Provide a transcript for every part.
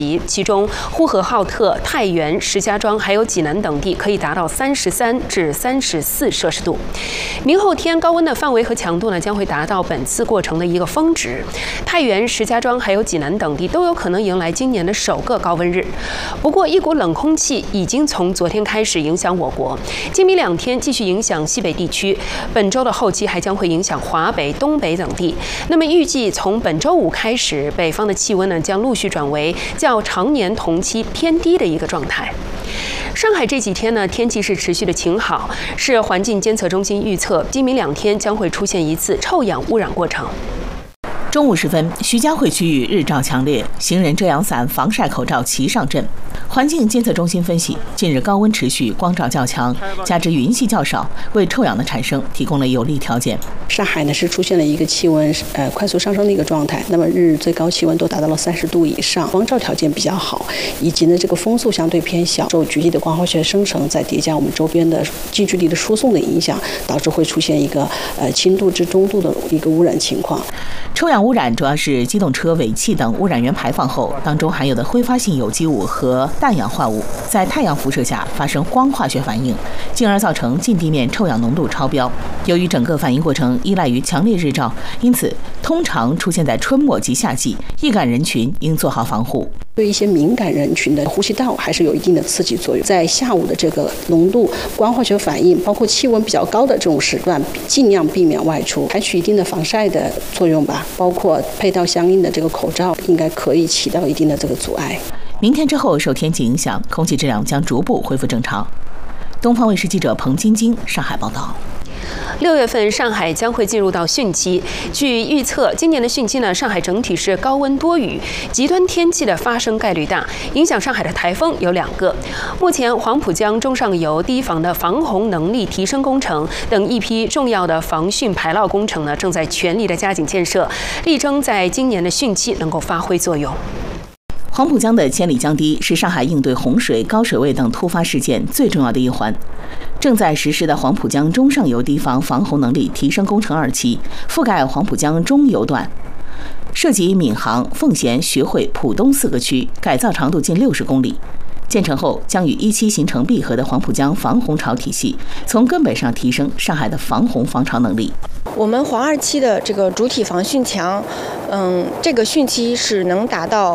其中呼和浩特、太原、石家庄还有济南等地可以达到33至34摄氏度。明后天高温的范围和强度呢将会达到本次过程的一个峰值。太原、石家庄还有济南等地都有可能迎来今年的首个高温日。不过，一股冷空气已经从昨天开始影响我国，今明2天继续影响西北地区。本周的后期还将会影响华北、东北等地。那么预计从本周5开始，北方的气温呢将陆续转为较常年同期偏低的一个状态。上海这几天呢，天气是持续的晴好，市环境监测中心预测，今明2天将会出现一次臭氧污染过程。 中午时分，徐家汇区域日照强烈，行人遮阳伞、防晒口罩齐上阵。环境监测中心分析，近日高温持续，光照较强，加之云系较少，为臭氧的产生提供了有利条件。 上海呢是出现了一个气温快速上升的一个状态，那么日最高气温都达到了30度以上，光照条件比较好，以及呢这个风速相对偏小，受局地的光化学生成，再叠加我们周边的近距离的输送的影响，导致会出现一个轻度至中度的一个污染情况。 臭氧污染主要是机动车尾气等污染源排放后，当中含有的挥发性有机物和氮氧化物在太阳辐射下发生光化学反应，进而造成近地面臭氧浓度超标。由于整个反应过程依赖于强烈日照，因此通常出现在春末及夏季，易感人群应做好防护。 对一些敏感人群的呼吸道还是有一定的刺激作用。在下午的这个浓度、光化学反应，包括气温比较高的这种时段，尽量避免外出，采取一定的防晒的作用吧。包括配套相应的这个口罩，应该可以起到一定的这个阻碍。 明天之后受天气影响，空气质量将逐步恢复正常。东方卫视记者彭晶晶上海报道。 6月份，上海将会进入到汛期。据预测，今年的汛期呢，上海整体是高温多雨，极端天气的发生概率大。影响上海的台风有2个。目前，黄浦江中上游堤防的防洪能力提升工程等一批重要的防汛排涝工程呢，正在全力的加紧建设，力争在今年的汛期能够发挥作用。 黄浦江的千里江堤是上海应对洪水、高水位等突发事件最重要的一环。正在实施的黄浦江中上游堤防防洪能力提升工程2期，覆盖黄浦江中游段，涉及闵行、奉贤、徐汇、浦东4个区，改造长度近60公里。建成后，将与一期形成闭合的黄浦江防洪潮体系，从根本上提升上海的防洪防潮能力。 我们黄2期的这个主体防汛墙，这个汛期是能达到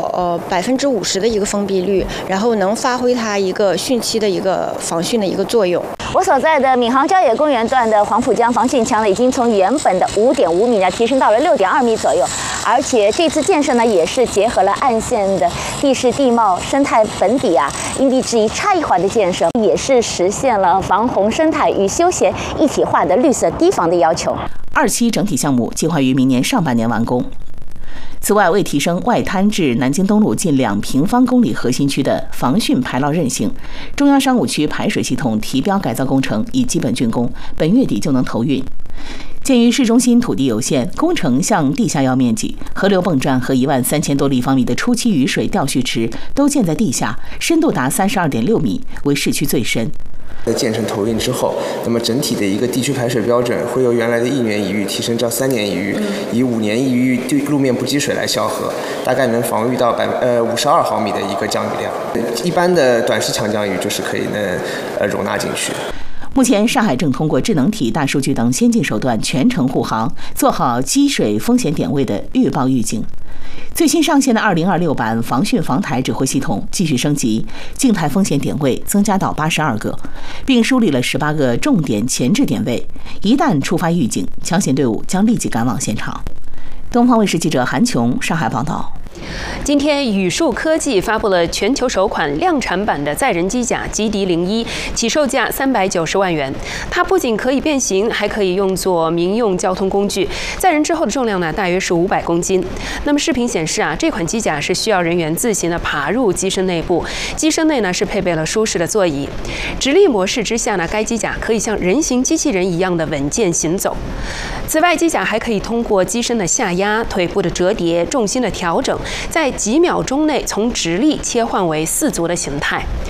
50%的一个封闭率，然后能发挥它一个汛期的一个防汛的一个作用。 我所在的闵行郊野公园段的黄浦江防汛墙呢，已经从原本的5.5米呢提升到了6.2米左右，而且这次建设呢也是结合了岸线的地势地貌、生态本底因地制宜差异化的建设，也是实现了防洪生态与休闲一体化的绿色堤防的要求。 2期整体项目计划于明年上半年完工。此外，为提升外滩至南京东路近2平方公里核心区的防汛排涝韧性，中央商务区排水系统提标改造工程已基本竣工，本月底就能投运。鉴于市中心土地有限，工程向地下要面积，河流泵站和13000多立方米的初期雨水调蓄池都建在地下，深度达32.6米，为市区最深。 在建成投运之后，那么整体的一个地区排水标准会由原来的1年一遇提升到3年一遇，以5年一遇对路面不积水来校核，大概能防御到52毫米的一个降雨量。一般的短时强降雨就是可以容纳进去。 目前，上海正通过智能体、大数据等先进手段全程护航，做好积水风险点位的预报预警。最新上线的2026版防汛防台指挥系统继续升级，静态风险点位增加到82个，并梳理了18个重点前置点位。一旦触发预警，抢险队伍将立即赶往现场。东方卫视记者韩琼上海报道。 今天，宇树科技发布了全球首款量产版的载人机甲极敌01，起售价390万元。它不仅可以变形，还可以用作民用交通工具。载人之后的重量呢，大约是500公斤。那么视频显示这款机甲是需要人员自行的爬入机身内部，机身内呢是配备了舒适的座椅。直立模式之下呢，该机甲可以像人形机器人一样的稳健行走。此外，机甲还可以通过机身的下压、腿部的折叠、重心的调整，在几秒钟内从直立切换为4足的形态。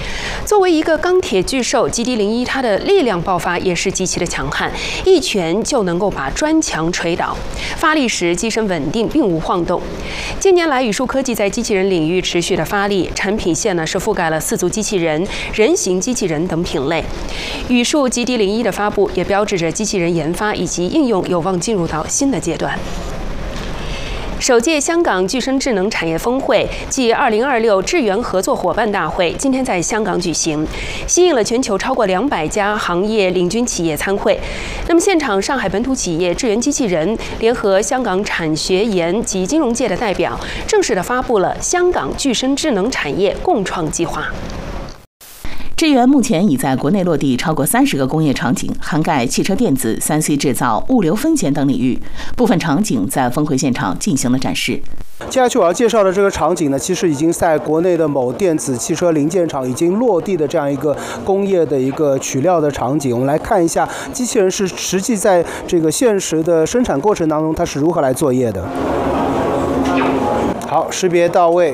作为一个钢铁巨兽，GD01它的力量爆发也是极其的强悍，一拳就能够把砖墙锤倒。发力时机身稳定，并无晃动。近年来，宇树科技在机器人领域持续的发力，产品线呢是覆盖了4足机器人、人形机器人等品类。宇树 GD01的发布也标志着机器人研发以及应用有望进入到新的阶段。首届香港具身智能产业峰会暨2026智源合作伙伴大会今天在香港举行，吸引了全球超过200家行业领军企业参会。那么现场，上海本土企业智源机器人联合香港产学研及金融界的代表，正式的发布了香港具身智能产业共创计划。 智源目前已在国内落地超过30个工业场景，涵盖汽车电子、3C 制造、物流分拣等领域。部分场景在峰会现场进行了展示。 接下去我要介绍的这个场景呢，其实已经在国内的某电子汽车零件厂已经落地的这样一个工业的一个取料的场景。我们来看一下机器人是实际在这个现实的生产过程当中，它是如何来作业的。好，识别到位，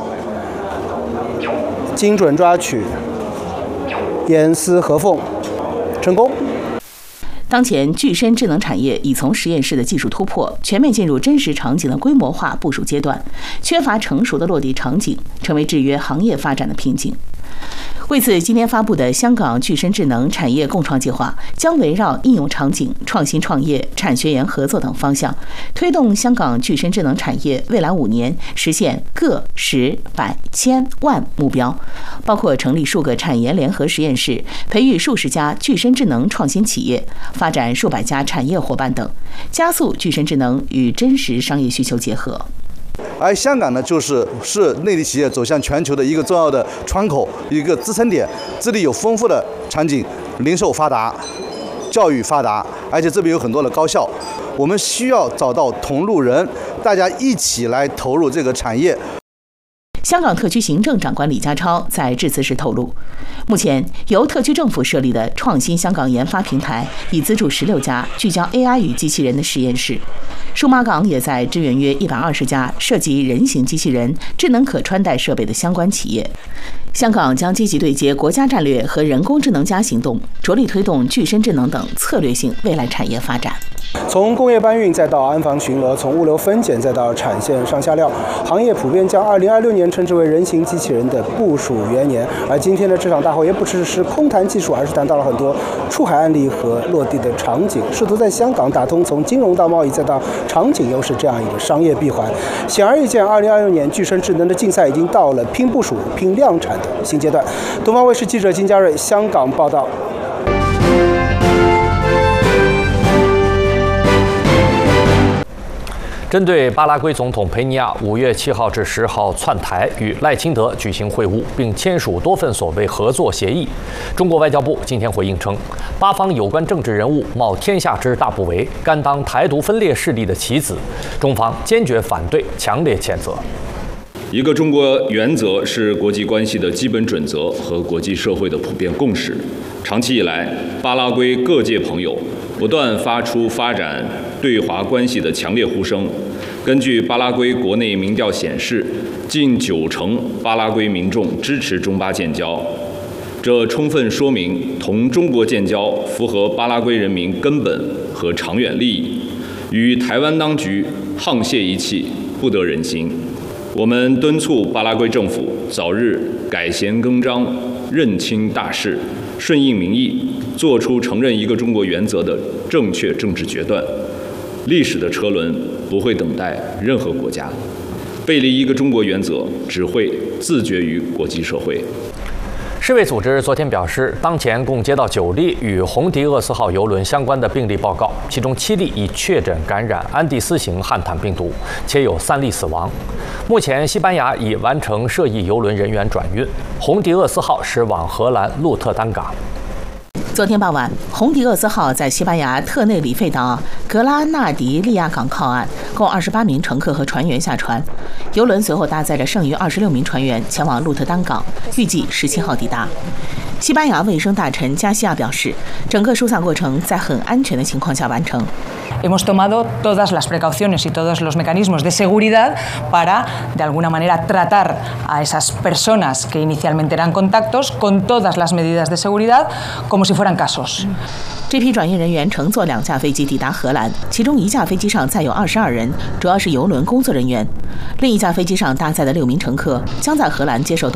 精准抓取。严丝合缝，成功。 当前，具身智能产业已从实验室的技术突破，全面进入真实场景的规模化部署阶段，缺乏成熟的落地场景，成为制约行业发展的瓶颈。为此，今天发布的香港具身智能产业共创计划将围绕应用场景、创新创业、产学研合作等方向，推动香港具身智能产业未来5年实现个、10、100、1000、万目标，包括成立数个产研联合实验室，培育数十家具身智能创新企业，发展数百家产业伙伴等，加速具身智能与真实商业需求结合。 而香港呢，是内地企业走向全球的一个重要的窗口，一个支撑点。这里有丰富的场景，零售发达，教育发达，而且这边有很多的高校。我们需要找到同路人，大家一起来投入这个产业。 香港特区行政长官李家超在致辞时透露，目前由特区政府设立的创新香港研发平台已资助16家聚焦 AI 与机器人的实验室，数码港也在支援约120家涉及人形机器人、智能可穿戴设备的相关企业。香港将积极对接国家战略和人工智能+行动，着力推动具身智能等策略性未来产业发展。 从工业搬运再到安防巡逻，从物流分拣再到产线上下料，行业普遍将2026年称之为人形机器人的部署元年。而今天的这场大会也不只是空谈技术，而是谈到了很多出海案例和落地的场景，试图在香港打通从金融到贸易再到场景优势这样一个商业闭环。显而易见，2026年具身智能的竞赛已经到了拼部署、拼量产的新阶段。东方卫视记者金佳瑞香港报道。 针对巴拉圭总统佩尼亚5月7号至10号窜台与赖清德举行会晤，并签署多份所谓合作协议，中国外交部今天回应称，巴方有关政治人物冒天下之大不韪，甘当台独分裂势力的棋子，中方坚决反对，强烈谴责。 一个中国原则是国际关系的基本准则和国际社会的普遍共识。长期以来，巴拉圭各界朋友不断发出发展对华关系的强烈呼声。根据巴拉圭国内民调显示，近90%巴拉圭民众支持中巴建交，这充分说明同中国建交符合巴拉圭人民根本和长远利益，与台湾当局沆瀣一气，不得人心。我们敦促巴拉圭政府早日改弦更张，认清大势，顺应民意，做出承认一个中国原则的正确政治决断。历史的车轮不会等待任何国家，背离一个中国原则只会自绝于国际社会。 世卫组织昨天表示，当前共接到9例与洪迪厄斯号邮轮相关的病例报告，其中7例已确诊感染安第斯型汉坦病毒，且有3例死亡。目前，西班牙已完成涉疫邮轮人员转运，洪迪厄斯号驶往荷兰鹿特丹港。 昨天傍晚，洪迪厄斯号在西班牙特内里费岛格拉纳迪利亚港靠岸，共28名乘客和船员下船。邮轮随后搭载着剩余26名船员前往鹿特丹港，预计17号抵达。 西班牙卫生大臣加西亚表示，整个疏散过程在很安全的情况下完成。 Hemos tomado todas las precauciones y todos los mecanismos de seguridad para, de alguna manera, tratar a esas personas que inicialmente eran contactos con todas las medidas de seguridad como si fueran casos. 这批转运人员乘坐2架飞机抵达荷兰，其中1架飞机上载有22人，主要是邮轮工作人员；另1架飞机上搭载的6名乘客将在荷兰接受